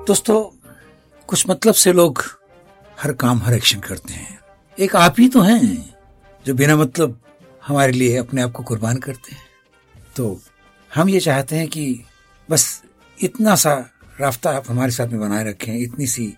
दोस्तों, कुछ मतलब से लोग हर काम हर एक्शन करते हैं। एक आप ही तो हैं जो बिना मतलब हमारे लिए अपने आप को कुर्बान करते हैं। तो हम ये चाहते हैं कि बस इतना सा राफ्ता आप हमारे साथ में बनाए रखें, इतनी सी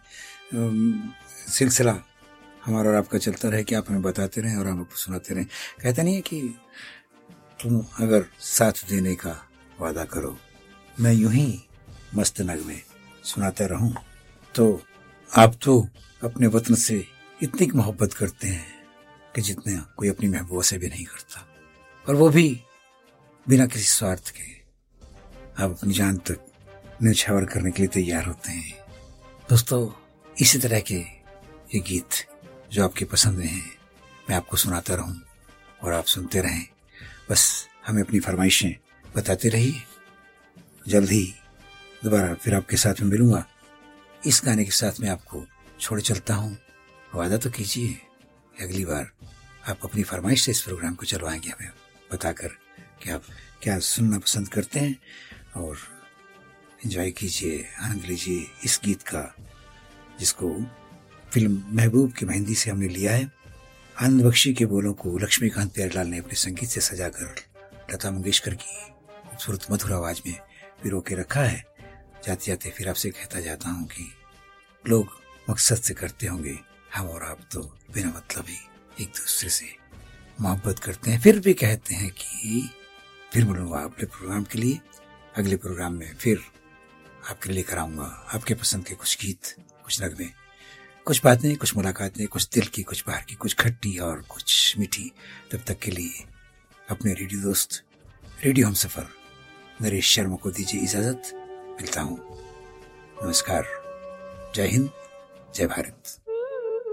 सिलसिला हमारा और आपका चलता रहे कि आप हमें बताते रहें और हम आपको सुनाते रहें। कहते नहीं है कि तुम अगर साथ देने का वादा करो, मैं यूं ही मस्त नगमे सुनाता रहूं। तो आप तो अपने वतन से इतनी मोहब्बत करते हैं कि जितना कोई अपनी महबूबा से भी नहीं करता, और वो भी बिना किसी स्वार्थ के। आप अपनी जान तक न्यौछावर करने के लिए तैयार होते हैं। दोस्तों, इसी तरह के ये गीत जो आपकी पसंद हैं मैं आपको सुनाता रहूं और आप सुनते रहें। बस हमें अपनी फरमाइशें बताते रहिए। जल्द ही दोबारा फिर आपके साथ में मिलूंगा। इस गाने के साथ मैं आपको छोड़ चलता हूं। वादा तो कीजिए कि अगली बार आप अपनी फरमाइश से इस प्रोग्राम को चलवाएंगे, हमें बताकर कि आप क्या सुनना पसंद करते हैं। और एंजॉय कीजिए, आनंद लीजिए इस गीत का, जिसको फिल्म महबूब की मेहंदी से हमने लिया है। आनंद बख्शी के बोलों को लक्ष्मीकांत प्यारेलाल ने अपने संगीत से सजाकर लता मंगेशकर की खूबसूरत मधुर आवाज में पिरो के रखा है। जाते जाते फिर आपसे कहता जाता हूँ कि लोग मकसद से करते होंगे, हम और आप तो बिना मतलब ही एक दूसरे से मोहब्बत करते हैं, फिर भी कहते हैं कि फिर मिलूंगा अगले प्रोग्राम के लिए। अगले प्रोग्राम में फिर आपके लिए लेकर आऊंगा आपके पसंद के कुछ गीत, कुछ नगमे, कुछ बातें, कुछ मुलाकातें, कुछ दिल की, कुछ बाहर की, कुछ खट्टी और कुछ मीठी। तब तक के लिए अपने रेडियो दोस्त, रेडियो हमसफर नरेश शर्मा को दीजिए इजाजत। मिलता हूं। नमस्कार। जय हिंद, जय भारत।